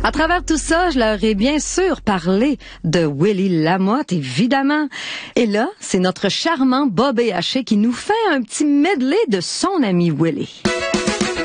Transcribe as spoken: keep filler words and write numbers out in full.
À travers tout ça, je leur ai bien sûr parlé de Willie Lamotte, évidemment. Et là, c'est notre charmant Bob Haché qui nous fait un petit medley de son ami Willie.